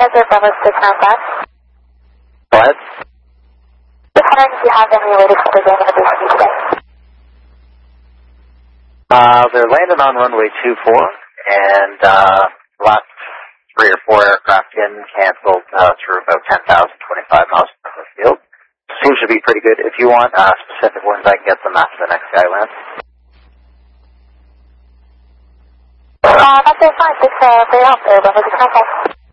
Manager Bravo 695. Go ahead. Just wondering if you have any latest program information today. They're landing on runway 24, and last 3 or 4 aircraft canceled through about 10,025 miles from the field. Seems to be pretty good. If you want specific ones, I can get them after the next guy lands. That's very fine. Thanks for your help, Bravo 695.